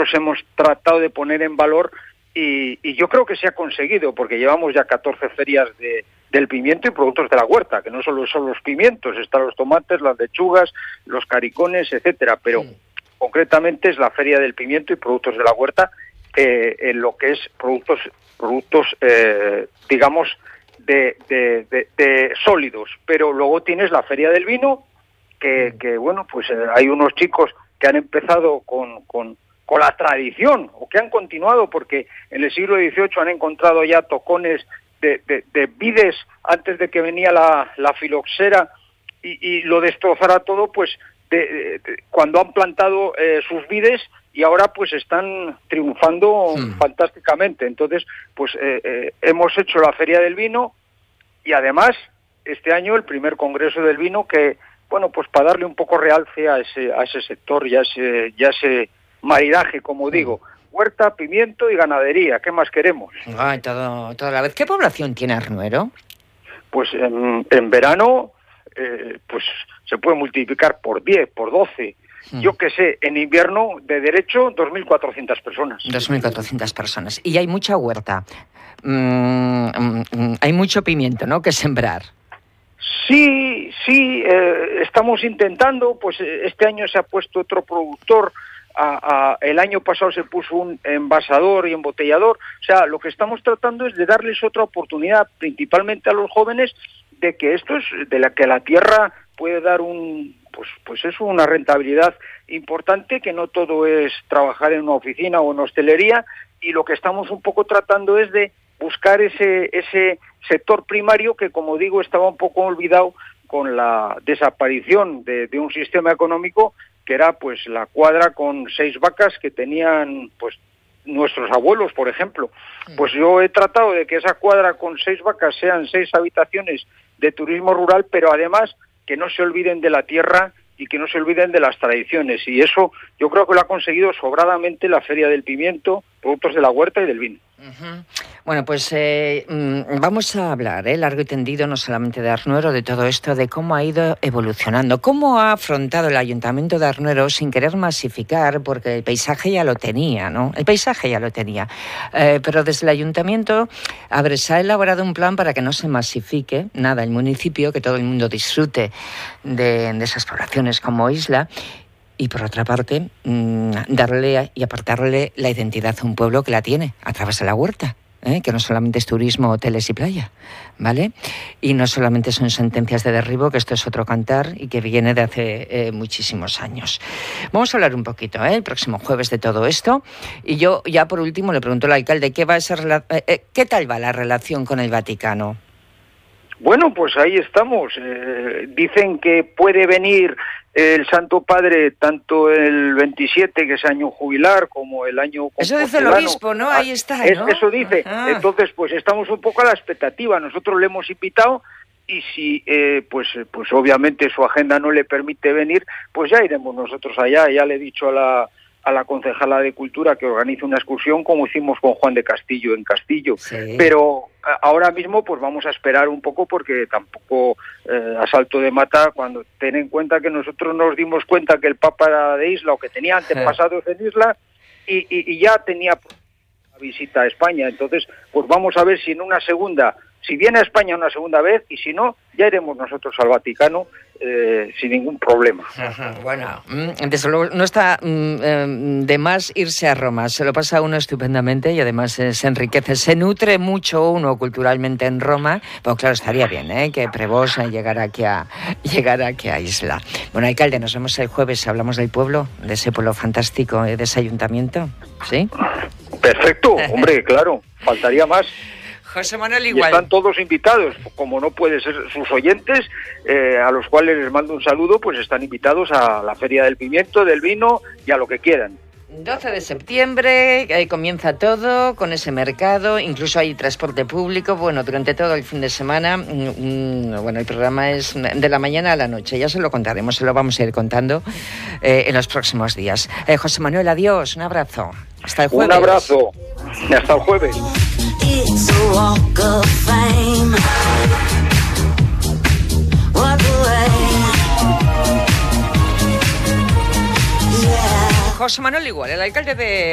nosotros hemos tratado de poner en valor y yo creo que se ha conseguido, porque llevamos ya 14 ferias del pimiento y productos de la huerta, que no solo son los pimientos, están los tomates, las lechugas, los caricones, etcétera, pero concretamente es la feria del pimiento y productos de la huerta, en lo que es productos digamos, de sólidos. Pero luego tienes la feria del vino, que bueno, pues hay unos chicos que han empezado con la tradición, o que han continuado, porque en el siglo XVIII han encontrado ya tocones de vides antes de que venía la filoxera y lo destrozara todo, pues cuando han plantado sus vides, y ahora pues están triunfando fantásticamente. Entonces, pues hemos hecho la Feria del Vino y además este año el primer Congreso del Vino, que, bueno, pues para darle un poco realce a ese sector y a ese maridaje, como digo, huerta, pimiento y ganadería. ¿Qué más queremos? Ay, todo a la vez. ¿Qué población tiene Arnuero? Pues en verano pues se puede multiplicar por 10, por 12. Yo qué sé, en invierno, de derecho, 2.400 personas. 2.400 personas. Y hay mucha huerta. Hay mucho pimiento, ¿no?, que sembrar. Sí, estamos intentando, pues este año se ha puesto otro productor, el año pasado se puso un envasador y embotellador. O sea, lo que estamos tratando es de darles otra oportunidad, principalmente a los jóvenes, de que que la tierra puede dar pues es una rentabilidad importante, que no todo es trabajar en una oficina o en hostelería, y lo que estamos un poco tratando es de buscar ese sector primario que, como digo, estaba un poco olvidado con la desaparición de un sistema económico que era pues la cuadra con 6 vacas que tenían pues nuestros abuelos, por ejemplo. Pues yo he tratado de que esa cuadra con 6 vacas sean 6 habitaciones de turismo rural, pero además que no se olviden de la tierra y que no se olviden de las tradiciones. Y eso yo creo que lo ha conseguido sobradamente la Feria del Pimiento, productos de la huerta y del vino. Bueno, pues vamos a hablar largo y tendido, no solamente de Arnuero, de todo esto, de cómo ha ido evolucionando, cómo ha afrontado el Ayuntamiento de Arnuero sin querer masificar, porque el paisaje ya lo tenía, ¿no? El paisaje ya lo tenía. Pero desde el Ayuntamiento, se ha elaborado un plan para que no se masifique nada el municipio, que todo el mundo disfrute de esas poblaciones como isla. Y por otra parte, darle y apartarle la identidad a un pueblo que la tiene a través de la huerta, que no solamente es turismo, hoteles y playa, ¿vale? Y no solamente son sentencias de derribo, que esto es otro cantar y que viene de hace muchísimos años. Vamos a hablar un poquito, el próximo jueves, de todo esto. Y yo ya por último le pregunto al alcalde, ¿qué tal va la relación con el Vaticano? Bueno, pues ahí estamos. Dicen que puede venir el Santo Padre tanto el 27, que es año jubilar, como el año compostelano. Eso dice el obispo, ¿no? Ahí está, ¿no? Eso dice. Entonces, pues estamos un poco a la expectativa. Nosotros le hemos invitado y si, pues obviamente su agenda no le permite venir, pues ya iremos nosotros allá. Ya le he dicho a la concejala de Cultura que organice una excursión, como hicimos con Juan de Castillo en Castillo. Sí. Pero ahora mismo pues vamos a esperar un poco, porque tampoco a salto de mata, cuando ten en cuenta que nosotros nos dimos cuenta que el Papa era de Isla, o que tenía antepasados en Isla, y ya tenía una visita a España. Entonces pues vamos a ver si viene a España una segunda vez, y si no, ya iremos nosotros al Vaticano sin ningún problema. Bueno, desde luego no está de más irse a Roma, se lo pasa uno estupendamente y además se enriquece, se nutre mucho uno culturalmente en Roma. Pero claro, estaría bien que Prevost llegara aquí a Isla. Bueno, alcalde, nos vemos el jueves, hablamos del pueblo, de ese pueblo fantástico, de ese ayuntamiento, ¿sí? Perfecto, hombre, claro, faltaría más. José Manuel igual. Y están todos invitados, como no puede ser, sus oyentes, a los cuales les mando un saludo, pues están invitados a la Feria del Pimiento, del Vino y a lo que quieran. 12 de septiembre, ahí comienza todo con ese mercado, incluso hay transporte público, bueno, durante todo el fin de semana, bueno, el programa es de la mañana a la noche, ya se lo contaremos, se lo vamos a ir contando en los próximos días. José Manuel, adiós, un abrazo, hasta el jueves. Un abrazo, hasta el jueves. It's a walk of fame. Walk away. José Manuel Igual, el alcalde de